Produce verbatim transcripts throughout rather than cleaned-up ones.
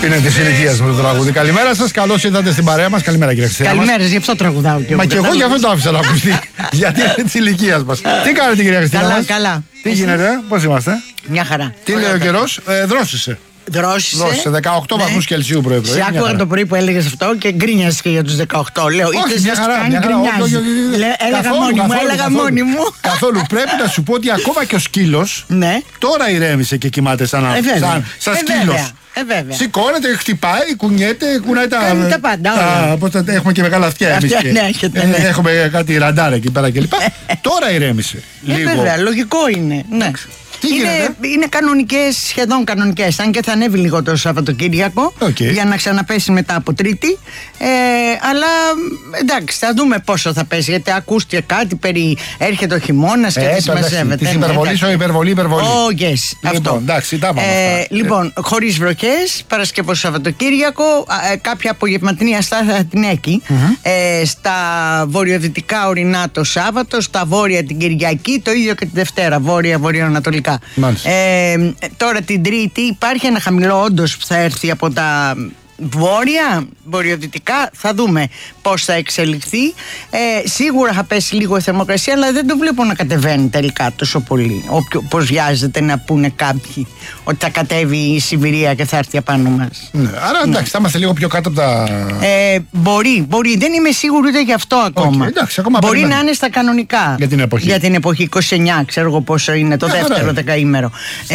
Είναι τη ηλικία μου το τραγούδι. Καλημέρα σας, καλώς ήρθατε στην παρέα μας. Καλημέρα, κύριε Χριστιανά. Καλημέρα, γι' αυτό τραγουδάω και εγώ. Μα και εγώ γι' αυτό το άφησα να ακουστεί. Γιατί είναι τη ηλικία μας. Τι κάνετε, κύριε Χριστιανά? Καλά, καλά. Τι γίνεται, πώς είμαστε? Μια χαρά. Τι λέει ο καιρός? Δρόσησε. Δρόσησε. Δρόσησε δεκαοκτώ βαθμούς Κελσίου πρωί-πρωί. Σε άκουγα το πρωί που έλεγες αυτό και γκρίνιασες και για τους δεκαοκτώ. Λέω, όχι, μια χαρά, μια χαρά. Έλεγα μόνη μου, έλεγα μόνη μου. Καθόλου. Πρέπει να σου πω ότι ακόμα και ο σκύλος τώρα ηρέμησε και κοιμάται σαν σκύλος. Ε, βέβαια. Σηκώνεται, χτυπάει, κουνιέται, κουνάει τα. Κάνει τα πάντα. Τα, τα, έχουμε και μεγάλα αυτιά εμείς. Ναι, έχετε, ναι. Έχουμε κάτι ραντάρ εκεί πέρα κλπ. Τώρα ηρέμησε. Ε, λίγο. Βέβαια, λογικό είναι. Ναι. Τι είναι, είναι κανονικές, σχεδόν κανονικές. Αν και θα ανέβει λίγο το Σαββατοκύριακο okay. για να ξαναπέσει μετά από Τρίτη. Ε, αλλά εντάξει, θα δούμε πόσο θα πέσει. Γιατί ακούστηκε κάτι περί έρχεται ο χειμώνας και ε, συμμαζεύεται. Τη υπερβολή, ο υπερβολή, υπερβολή. Oh, yes, λοιπόν, αυτό. Εντάξει, τα ε, λοιπόν, χωρίς βροχές, Παρασκευό Σαββατοκύριακο, ε, κάποια απογευματινή αστάθεια θα την έχει. Mm-hmm. Ε, στα βορειοδυτικά ορεινά το Σάββατο, στα βόρεια την Κυριακή, το ίδιο και τη Δευτέρα, βόρεια-βορειοανατολικά. Ε, τώρα την Τρίτη υπάρχει ένα χαμηλό όντως που θα έρθει από τα βόρεια, βορειοδυτικά, θα δούμε πώς θα εξελιχθεί. Ε, σίγουρα θα πέσει λίγο η θερμοκρασία, αλλά δεν το βλέπω να κατεβαίνει τελικά τόσο πολύ. Όπως βιάζεται να πούνε κάποιοι ότι θα κατέβει η Σιβηρία και θα έρθει απάνω μας. Ναι, άρα εντάξει, ναι. θα είμαστε λίγο πιο κάτω από τα. Ε, μπορεί, μπορεί. Δεν είμαι σίγουρη ούτε γι' αυτό ακόμα. Okay, εντάξει, ακόμα μπορεί περιμένω. να είναι στα κανονικά. Για την εποχή. Για την εποχή είκοσι εννιά, ξέρω εγώ πόσο είναι το yeah, δεύτερο yeah. δεκαήμερο.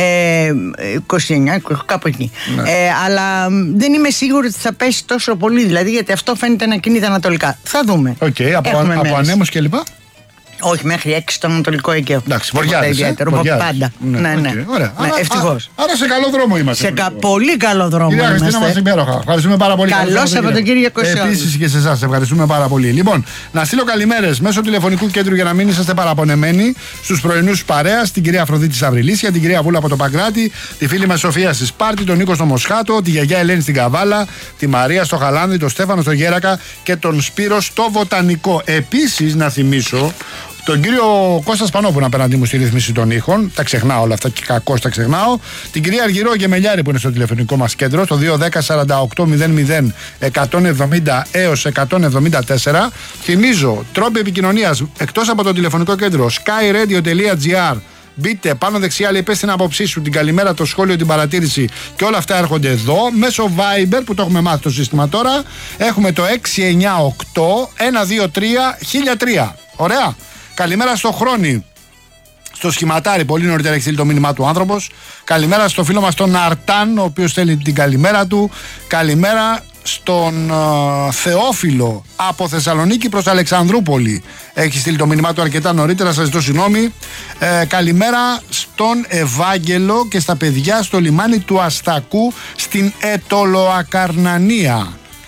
Ε, είκοσι εννιά, κάπου εκεί. Yeah. Ε, αλλά δεν είμαι σίγουρη ότι θα πέσει τόσο πολύ, δηλαδή, γιατί αυτό φαίνεται να κινείται ανατολικά. Θα δούμε. Okay, από από ανέμους κλπ. Όχι, μέχρι έξι το ανατολικό Αιγαίο. Εντάξει, βοριάδες, ιδιαίτερο, ε, πάντα. Ναι, ναι, ναι. Okay, ωραία. ναι ευτυχώς. Άρα σε καλό δρόμο είμαστε. Σε κα, πολύ καλό δρόμο Κυρία είμαστε. Χριστίνα, μας υπέροχα. Ευχαριστούμε πάρα πολύ. Καλό Σαββατοκύριακο σε όλους. Επίσης και σε εσάς, ευχαριστούμε πάρα πολύ. Λοιπόν, να στείλω καλημέρες μέσω τηλεφωνικού κέντρου για να μην είσαστε παραπονεμένοι στους πρωινούς παρέας, την κυρία Αφροδίτη Σαβριλίσια, την κυρία Βούλα από το Παγκράτη, τη φίλη μας Σοφία στη Σπάρτη, τον Νίκο στο Μοσχάτο, τη γιαγιά Ελένη στην Καβάλα, τη Μαρία στο Χαλάνδρι, τον Στέφανο στο Γέρακα και τον Σπύρο στο Βοτανικό. Επίσης, να θυμίσω τον κύριο Κώστα Σπανόπουλο απέναντί μου στη ρύθμιση των ήχων. Τα ξεχνάω όλα αυτά και κακώς τα ξεχνάω. Την κυρία Αργυρό Γεμελιάρη που είναι στο τηλεφωνικό μας κέντρο, στο δύο ένα μηδέν σαράντα οκτώ μηδέν μηδέν εκατόν εβδομήντα έως εκατόν εβδομήντα τέσσερα. Θυμίζω, τρόποι επικοινωνίας εκτός από το τηλεφωνικό κέντρο skyradio.gr. Μπείτε πάνω δεξιά, λέει, πες την άποψή σου, την καλημέρα, το σχόλιο, την παρατήρηση και όλα αυτά έρχονται εδώ. Μέσω Viber που το έχουμε μάθει το σύστημα τώρα, έχουμε το έξι εννιά οκτώ ένα δύο τρία χίλια τρία. Ωραία. Καλημέρα στο Χρόνι, στο Σχηματάρι, πολύ νωρίτερα έχει στείλει το μήνυμά του άνθρωπος. Καλημέρα στο φίλο μας τον Αρτάν, ο οποίος στέλνει την καλημέρα του. Καλημέρα στον uh, Θεόφιλο από Θεσσαλονίκη προς Αλεξανδρούπολη. Έχει στείλει το μήνυμά του αρκετά νωρίτερα, σας ζητώ συγγνώμη. Ε, καλημέρα στον Ευάγγελο και στα παιδιά στο λιμάνι του Αστακού στην Ετωλοακαρνανία.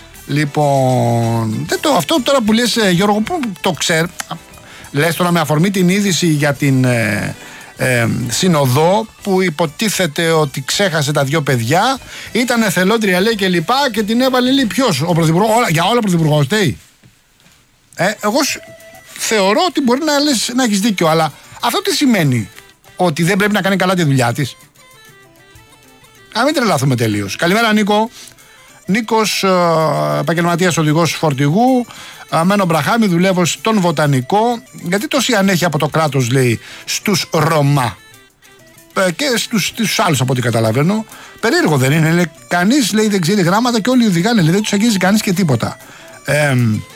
Λοιπόν, δεν το, αυτό τώρα που λες, Γιώργο, που το ξέρει. Λες τώρα με αφορμή την είδηση για την ε, ε, συνοδό που υποτίθεται ότι ξέχασε τα δυο παιδιά, ήταν εθελόντρια λέει και λοιπά και την έβαλε λέει ποιος, ο πρωθυπουργός, για όλα ο πρωθυπουργός φταίει. Ε, εγώ θεωρώ ότι μπορεί να λες να έχεις δίκιο, αλλά αυτό τι σημαίνει, ότι δεν πρέπει να κάνει καλά τη δουλειά της? Α, μην τρελαθούμε τελείως. Καλημέρα Νίκο. Νίκος, επαγγελματίας οδηγός φορτηγού, Μένο Μπραχάμι, δουλεύω στον Βοτανικό. Γιατί τόση ανέχεια από το κράτος, λέει, στους Ρωμά ε, και στους, στους άλλους από ό,τι καταλαβαίνω? Περίεργο δεν είναι? Λέει, κανείς, λέει, δεν ξέρει γράμματα και όλοι οδηγάνε, λέει, δεν τους αγγίζει κανείς και τίποτα. Ε,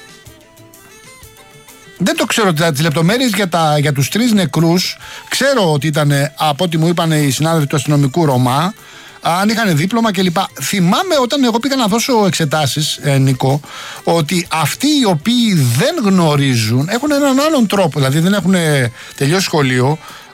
δεν το ξέρω τις λεπτομέρειες για, τα, για τους τρεις νεκρούς. Ξέρω ότι ήταν, από ό,τι μου είπαν οι συνάδελφοι του αστυνομικού Ρωμά, αν είχαν δίπλωμα κλπ. Θυμάμαι όταν εγώ πήγα να δώσω εξετάσεις, ε, Νίκο, ότι αυτοί οι οποίοι δεν γνωρίζουν έχουν έναν άλλον τρόπο, δηλαδή δεν έχουν τελειώσει σχολείο,